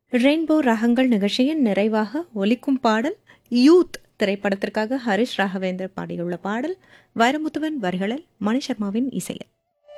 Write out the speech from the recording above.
Rainbow ராகங்கள் நிகழ்ச்சியின் நிறைவாக ஒலிக்கும் பாடல் யூத் திரைப்படத்திற்காக ஹரிஷ் ராகவேந்தர் பாடியுள்ள பாடல் வைரமுத்துவன் வரிகளில் மணி சர்மாவின் இசையில்.